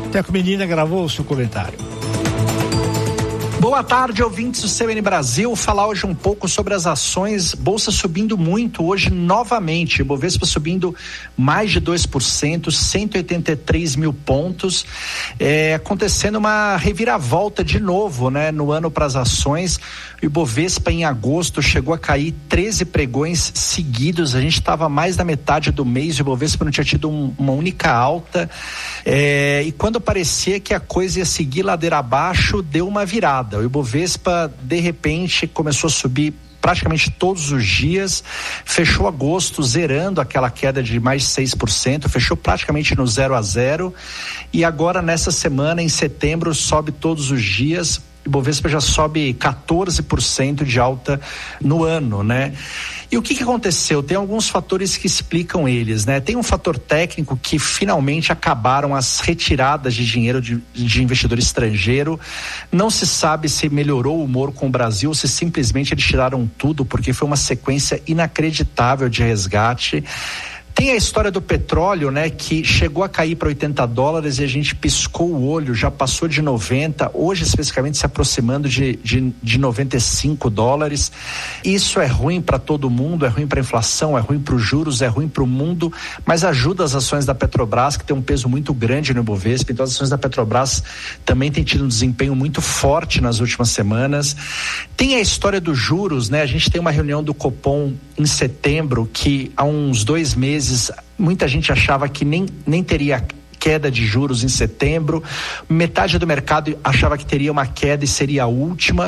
Teco Menina gravou o seu comentário. Boa tarde, ouvintes do CBN Brasil. Falar hoje um pouco sobre as ações. Bolsa subindo muito hoje novamente. Bovespa subindo mais de 2%, 183 mil pontos. Acontecendo uma reviravolta de novo, né, no ano para as ações. O Ibovespa em agosto chegou a cair 13 pregões seguidos. A gente estava mais da metade do mês. O Ibovespa não tinha tido uma única alta. E quando parecia que a coisa ia seguir ladeira abaixo, deu uma virada. O Ibovespa, de repente, começou a subir praticamente todos os dias, fechou agosto zerando aquela queda de mais de 6%, fechou praticamente no 0-0, e agora nessa semana, em setembro, sobe todos os dias. O Ibovespa já sobe 14% de alta no ano, né? E o que aconteceu? Tem alguns fatores que explicam eles, né? Tem um fator técnico que finalmente acabaram as retiradas de dinheiro de investidor estrangeiro. Não se sabe se melhorou o humor com o Brasil ou se simplesmente eles tiraram tudo, porque foi uma sequência inacreditável de resgate. Tem a história do petróleo, né, que chegou a cair para $80 e a gente piscou o olho, já passou de 90, hoje especificamente se aproximando de $95. Isso é ruim para todo mundo, é ruim para a inflação, é ruim para os juros, é ruim para o mundo, mas ajuda as ações da Petrobras, que tem um peso muito grande no Ibovespa. Então as ações da Petrobras também têm tido um desempenho muito forte nas últimas semanas. Tem a história dos juros, né? A gente tem uma reunião do Copom em setembro, que há uns 2 meses muita gente achava que nem teria queda de juros em setembro, metade do mercado achava que teria uma queda e seria a última.